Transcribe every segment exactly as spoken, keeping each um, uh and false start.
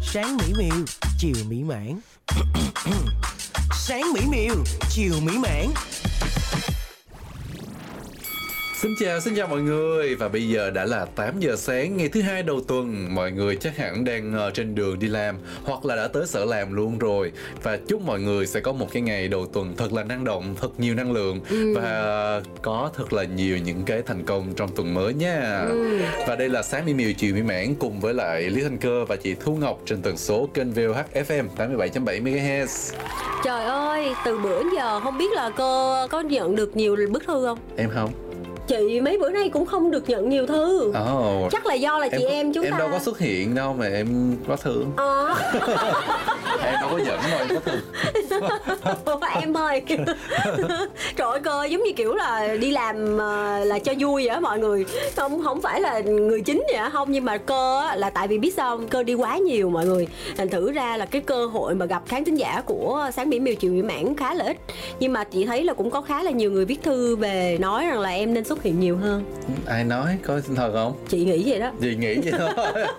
Sáng mỹ miều, chiều mỹ mãn. Sáng mỹ miều, chiều mỹ mãn. Xin chào, xin chào mọi người. Và bây giờ đã là tám giờ sáng ngày thứ hai đầu tuần. Mọi người chắc hẳn đang uh, trên đường đi làm hoặc là đã tới sở làm luôn rồi. Và chúc mọi người sẽ có một cái ngày đầu tuần thật là năng động, thật nhiều năng lượng ừ. và có thật là nhiều những cái thành công trong tuần mới nha. ừ. Và đây là Sáng Mỹ Miều Chiều Mỹ Mãn cùng với lại Lý Thanh Cơ và chị Thu Ngọc trên tần số kênh vê o hát ép em tám mươi bảy chấm bảy mê ga héc. Trời ơi, từ bữa giờ không biết là Cơ có nhận được nhiều bức thư không? Em không. Chị mấy bữa nay cũng không được nhận nhiều thư. oh. Chắc là do là chị em, em chúng em ta đâu có xuất hiện đâu mà em có thư. à. Em đâu có dẫn đâu em có thư. Em ơi. Trời ơi, Cơ giống như kiểu là đi làm là cho vui vậy mọi người. Không không phải là người chính vậy không. Nhưng mà Cơ là tại vì biết sao không? Cơ đi quá nhiều mọi người. Thành thử ra là cái cơ hội mà gặp khán thính giả của Sáng Mỹ Miều Chiều Mỹ Mãn khá là ít. Nhưng mà chị thấy là cũng có khá là nhiều người viết thư về nói rằng là em nên xuất hiện nhiều hơn. Ai nói? Có thật không? Chị nghĩ vậy đó. Chị nghĩ vậy thôi.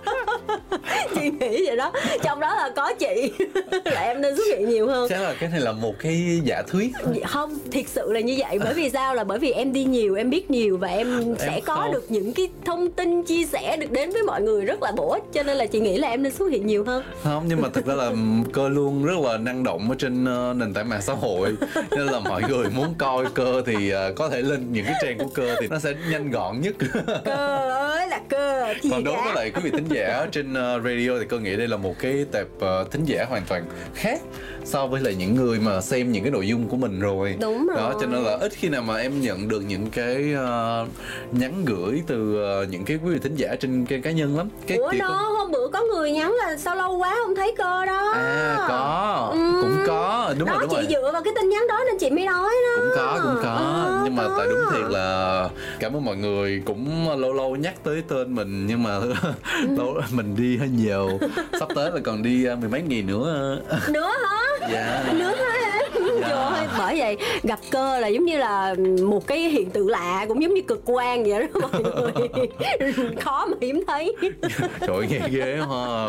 Chị nghĩ vậy đó. Trong đó là có chị. Là em nên xuất hiện nhiều hơn. Chắc là cái này là một cái giả thuyết. Không, thiệt sự là như vậy. Bởi vì sao? Là bởi vì em đi nhiều, em biết nhiều. Và em, em sẽ có không. được những cái thông tin chia sẻ được đến với mọi người rất là bổ ích. Cho nên là chị nghĩ là em nên xuất hiện nhiều hơn. Không, nhưng mà thực ra là Cơ luôn rất là năng động ở trên nền tảng mạng xã hội. Nên là mọi người muốn coi Cơ thì có thể lên những cái trang của Cơ thì nó sẽ nhanh gọn nhất. Cơ ơi là Cơ. Còn đối với lại quý vị thính giả trên uh, radio thì Cơ nghĩ đây là một cái tệp uh, thính giả hoàn toàn khác so với lại những người mà xem những cái nội dung của mình rồi. Đúng rồi. Đó, cho nên là ít khi nào mà em nhận được những cái uh, nhắn gửi từ uh, những cái quý vị thính giả trên kênh cá nhân lắm. Cái Ủa đó, có... hôm bữa có người nhắn là sao lâu quá không thấy Cơ đó. À có, ừ. cũng có. Đúng đó, rồi, đúng chị rồi. dựa vào cái tin nhắn đó nên chị mới nói đó. Cũng có, cũng có. À, nhưng mà có. Tại đúng thiệt là cảm ơn mọi người cũng lâu lâu nhắc tới tên mình. Nhưng mà lâu mình đi hơi nhiều. Sắp tới là còn đi mười mấy ngày nữa. Nữa hả? Dạ. Nữa hả? Dạ. Trời ơi, bởi vậy gặp Cơ là giống như là một cái hiện tượng lạ, cũng giống như cực quang vậy đó mọi người. Khó mà hiếm thấy. Trời ơi, nghe ghê ha.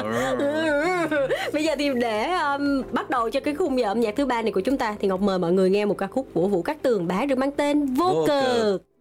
Bây giờ thì để um, bắt đầu cho cái khung giờ âm nhạc thứ ba này của chúng ta thì Ngọc mời mọi người nghe một ca khúc của Vũ Cát Tường, bài được mang tên Vô, Vô Cờ.